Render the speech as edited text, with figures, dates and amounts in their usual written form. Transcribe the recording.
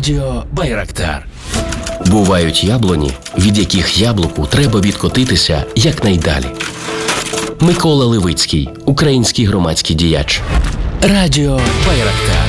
Радіо Байрактар. Бувають яблуні, від яких яблуку треба відкотитися якнайдалі. Микола Левицький, український громадський діяч. Радіо Байрактар.